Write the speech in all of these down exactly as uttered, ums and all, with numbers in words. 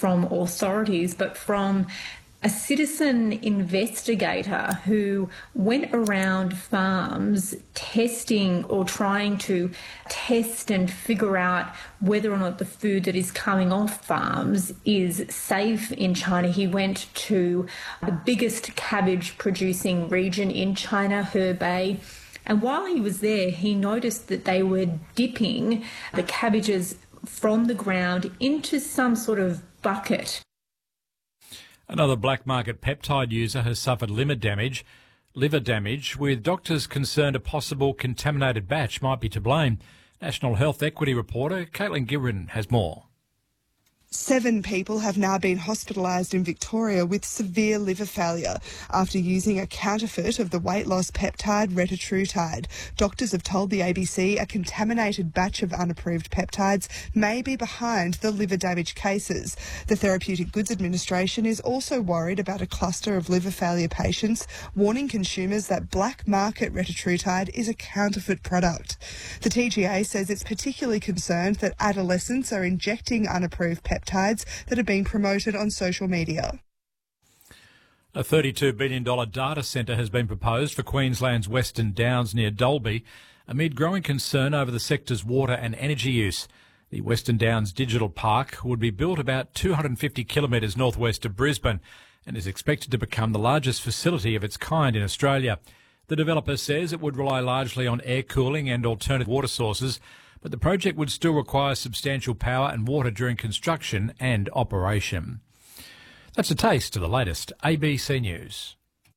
from authorities, but from a citizen investigator who went around farms testing or trying to test and figure out whether or not the food that is coming off farms is safe in China. He went to the biggest cabbage producing region in China, Hebei. And while he was there, he noticed that they were dipping the cabbages from the ground into some sort of bucket. Another black market peptide user has suffered liver damage, liver damage, with doctors concerned a possible contaminated batch might be to blame. National Health Equity reporter Caitlin Gibran has more. Seven people have now been hospitalised in Victoria with severe liver failure after using a counterfeit of the weight loss peptide retatrutide. Doctors have told the A B C a contaminated batch of unapproved peptides may be behind the liver damage cases. The Therapeutic Goods Administration is also worried about a cluster of liver failure patients, warning consumers that black market retatrutide is a counterfeit product. The T G A says it's particularly concerned that adolescents are injecting unapproved peptides that are being promoted on social media. A thirty-two billion dollars data centre has been proposed for Queensland's Western Downs near Dalby amid growing concern over the sector's water and energy use. The Western Downs Digital Park would be built about two hundred fifty kilometres northwest of Brisbane and is expected to become the largest facility of its kind in Australia. The developer says it would rely largely on air cooling and alternative water sources, but the project would still require substantial power and water during construction and operation. That's a taste of the latest A B C News.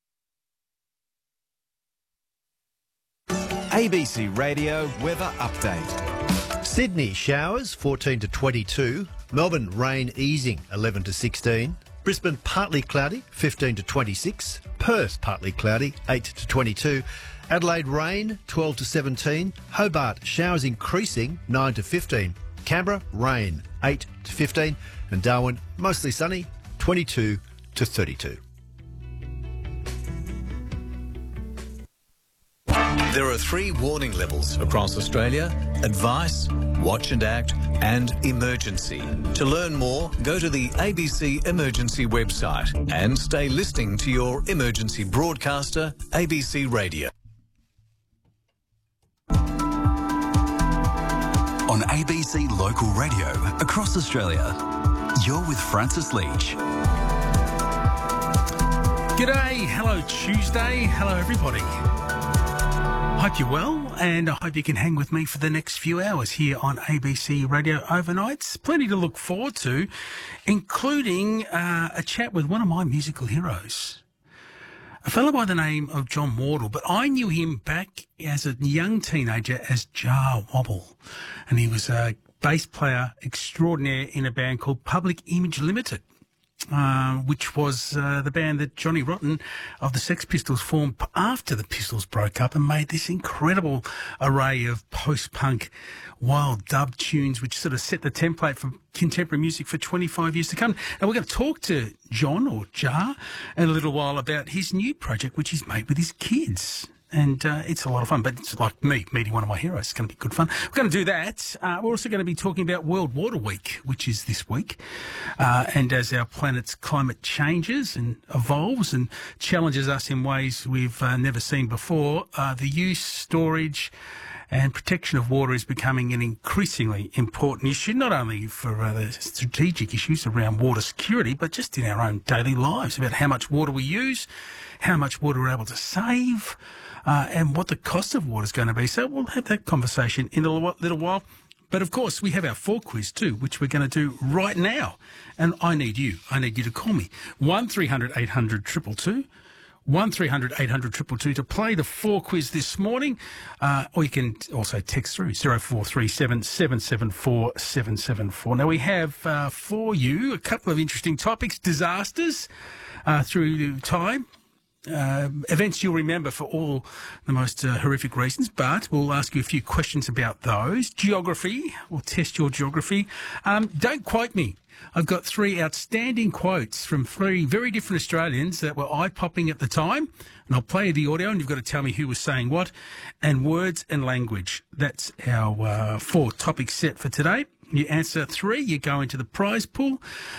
A B C Radio Weather Update. Sydney showers fourteen to twenty-two, Melbourne rain easing eleven to sixteen, Brisbane partly cloudy fifteen to twenty-six, Perth partly cloudy eight to twenty-two, Adelaide rain twelve to seventeen, Hobart showers increasing nine to fifteen, Canberra rain eight to fifteen, and Darwin mostly sunny twenty-two to thirty-two. There are three warning levels across Australia: advice, watch and act, and emergency. To learn more, go to the A B C Emergency website and stay listening to your emergency broadcaster, A B C Radio. On A B C Local Radio across Australia, you're with Francis Leach. G'day, hello Tuesday, hello everybody. Hope you're well, and I hope you can hang with me for the next few hours here on A B C Radio Overnights. Plenty to look forward to, including uh, a chat with one of my musical heroes, a fellow by the name of John Wardle, but I knew him back as a young teenager as Jar Wobble, and he was a bass player extraordinaire in a band called Public Image Limited, uh, which was uh, the band that Johnny Rotten of the Sex Pistols formed after the Pistols broke up and made this incredible array of post-punk wild dub tunes which sort of set the template for contemporary music for twenty-five years to come. And we're going to talk to John, or Jar, in a little while about his new project which he's made with his kids. And uh, it's a lot of fun, but it's like me meeting one of my heroes. It's going to be good fun. We're going to do that. Uh, we're also going to be talking about World Water Week, which is this week. Uh, and as our planet's climate changes and evolves and challenges us in ways we've uh, never seen before, uh, the use, storage and protection of water is becoming an increasingly important issue, not only for uh, the strategic issues around water security, but just in our own daily lives, about how much water we use, how much water we're able to save, uh, and what the cost of water is going to be. So we'll have that conversation in a little while. But of course, we have our four quiz too, which we're going to do right now. And I need you. I need you to call me. one three hundred eight hundred two two two. one three hundred eight hundred two two two to play the four quiz this morning. Uh, or you can also text through zero four three seven, seven seven four, seven seven four. Now we have uh, for you a couple of interesting topics: disasters uh, through time. Uh, events you'll remember for all the most uh, horrific reasons, but we'll ask you a few questions about those. Geography, we'll test your geography. Um, don't quote me. I've got three outstanding quotes from three very different Australians that were eye-popping at the time, and I'll play the audio and you've got to tell me who was saying what. And words and language. That's our uh, four topic set for today. You answer three, you go into the prize pool.